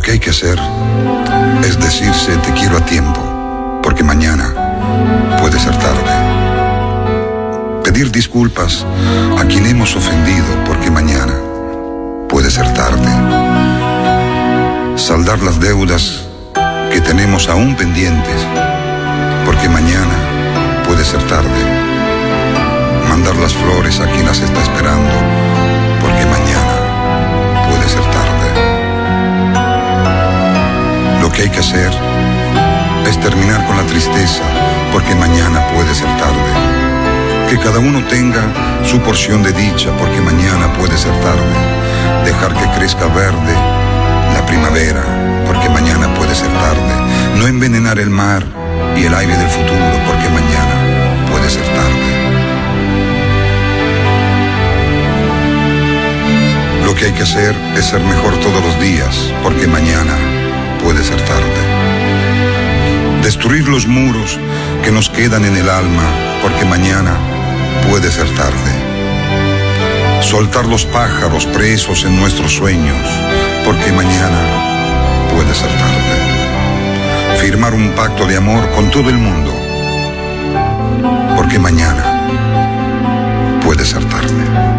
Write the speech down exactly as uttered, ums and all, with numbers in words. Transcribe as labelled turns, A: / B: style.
A: que hay que hacer es decirse te quiero a tiempo, porque mañana puede ser tarde. Pedir disculpas a quien hemos ofendido, porque mañana puede ser tarde. Saldar las deudas que tenemos aún pendientes, porque mañana puede ser tarde. Mandar las flores a quien las está esperando, porque mañana puede ser tarde. Lo que hay que hacer es terminar con la tristeza, porque mañana puede ser tarde. Que cada uno tenga su porción de dicha, porque mañana puede ser tarde. Dejar que crezca verde la primavera, porque mañana puede ser tarde. No envenenar el mar y el aire del futuro, porque mañana puede ser tarde. Lo que hay que hacer es ser mejor todos los días, porque mañana puede ser tarde. Destruir los muros que nos quedan en el alma, porque mañana puede ser tarde. Soltar los pájaros presos en nuestros sueños, porque mañana puede ser tarde. Firmar un pacto de amor con todo el mundo, porque mañana puede ser tarde.